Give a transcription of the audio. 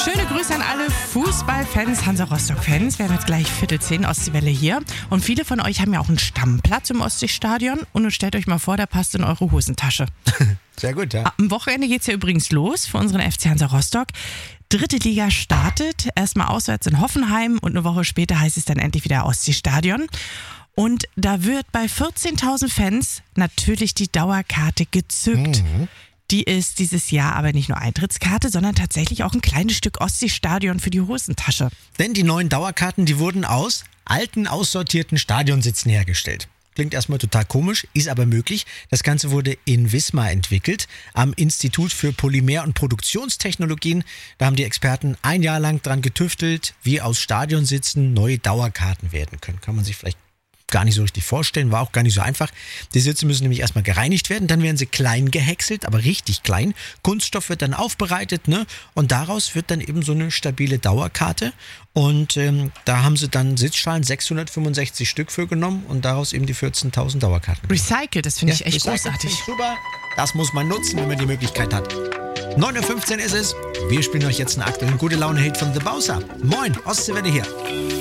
Schöne Grüße an alle Fußballfans, Hansa Rostock-Fans. Wir haben jetzt gleich 9:45 Ostseewelle hier. Und viele von euch haben ja auch einen Stammplatz im Ostseestadion. Und nun stellt euch mal vor, der passt in eure Hosentasche. Sehr gut, ja. Am Wochenende geht es ja übrigens los für unseren FC Hansa Rostock. 3. Liga startet, erstmal auswärts in Hoffenheim und eine Woche später heißt es dann endlich wieder Ostseestadion. Und da wird bei 14.000 Fans natürlich die Dauerkarte gezückt. Die ist dieses Jahr aber nicht nur Eintrittskarte, sondern tatsächlich auch ein kleines Stück Ostseestadion für die Hosentasche. Denn die neuen Dauerkarten, die wurden aus alten, aussortierten Stadionsitzen hergestellt. Klingt erstmal total komisch, ist aber möglich. Das Ganze wurde in Wismar entwickelt, am Institut für Polymer- und Produktionstechnologien. Da haben die Experten ein Jahr lang dran getüftelt, wie aus Stadionsitzen neue Dauerkarten werden können. Kann man sich vielleicht gar nicht so richtig vorstellen, war auch gar nicht so einfach. Die Sitze müssen nämlich erstmal gereinigt werden, dann werden sie klein gehäckselt, aber richtig klein. Kunststoff wird dann aufbereitet, ne? Und daraus wird dann eben so eine stabile Dauerkarte. Und da haben sie dann Sitzschalen 665 Stück für genommen und daraus eben die 14.000 Dauerkarten. Recycelt, das finde ich echt großartig. Super, das muss man nutzen, wenn man die Möglichkeit hat. 9:15 Uhr ist es. Wir spielen euch jetzt einen aktuellen Gute-Laune-Hit von The Bowser. Moin, Ostseewelle hier.